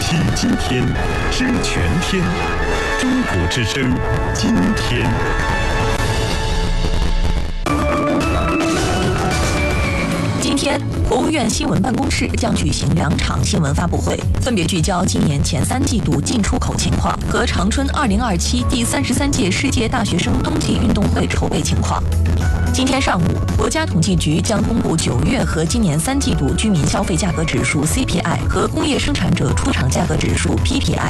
惜今天，知全天。中国之声，今天。 今天，国务院新闻办公室将举行2场新闻发布会，分别聚焦今年前3季度进出口情况和长春2027第33届世界大学生冬季运动会筹备情况。今天上午，国家统计局将公布9月和今年3季度居民消费价格指数 CPI 和工业生产者出厂价格指数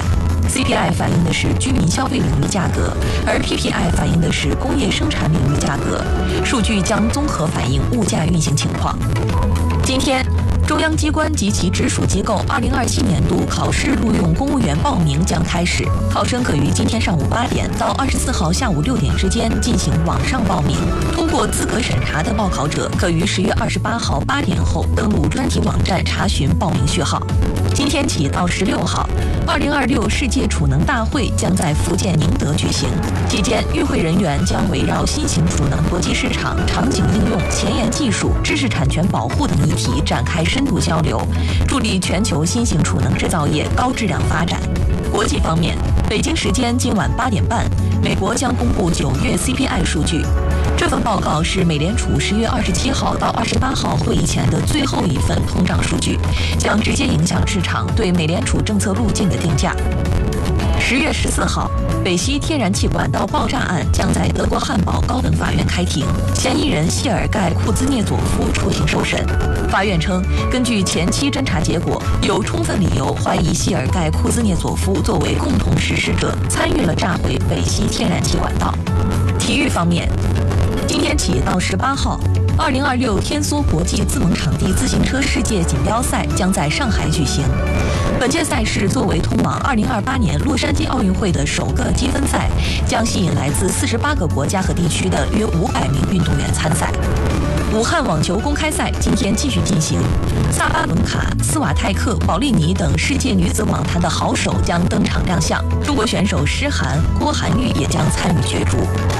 PPI。CPI 反映的是居民消费领域价格，而 PPI 反映的是工业生产领域价格。数据将综合反映物价运行情况。今天，中央机关及其直属机构2027年度考试录用公务员报名将开始，考生可于今天上午8点到24号下午6点之间进行网上报名。通过资格审查的报考者，可于10月28号8点后登录专题网站查询报名序号。今天起到16号，2026世界储能大会将在福建宁德举行。期间，与会人员将围绕新型储能国际市场、场景应用、前沿技术、知识产权保护等议题展开深度交流，助力全球新型储能制造业高质量发展。国际方面，北京时间今晚8点半，美国将公布9月 CPI 数据。这份报告是美联储10月27号到28号会议前的最后一份通胀数据，将直接影响市场对美联储政策路径的定价。10月14号，北溪天然气管道爆炸案将在德国汉堡高等法院开庭，嫌疑人谢尔盖·库兹涅佐夫出庭受审。法院称，根据前期侦查结果，有充分理由怀疑谢尔盖·库兹涅佐夫作为共同实施者，参与了炸毁北溪天然气管道。体育方面，今天起到18号，2026天梭国际自蒙场地自行车世界锦标赛将在上海举行。本届赛事作为通往2028年洛杉矶奥运会的首个积分赛，将吸引来自48个国家和地区的约500名运动员参赛。武汉网球公开赛今天继续进行，萨巴伦卡、斯瓦泰克、保利尼等世界女子网坛的好手将登场亮相，中国选手施涵、郭涵玉也将参与角逐。